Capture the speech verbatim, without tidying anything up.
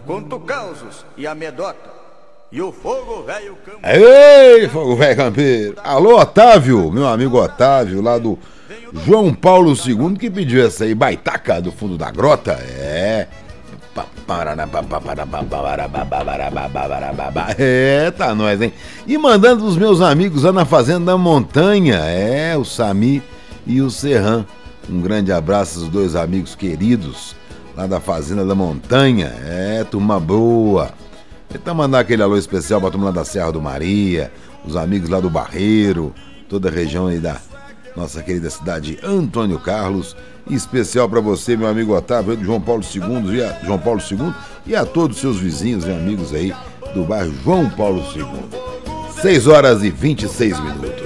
conto causos e amedota. E o fogo velho campo. Ei, fogo velho campeiro. Alô, Otávio, meu amigo Otávio, lá do João Paulo segundo, que pediu essa aí, baitaca do fundo da grota. É. É, tá nós, hein? E mandando os meus amigos lá na Fazenda da Montanha. É, o Sami e o Serran. Um grande abraço aos dois amigos queridos lá da Fazenda da Montanha. É, turma boa. Então mandar aquele alô especial pra turma lá da Serra do Maria, os amigos lá do Barreiro, toda a região aí da nossa querida cidade Antônio Carlos. E especial pra você, meu amigo Otávio, do João Paulo segundo, e a, João Paulo segundo, e a todos os seus vizinhos e amigos aí do bairro João Paulo segundo. seis horas e vinte e seis minutos.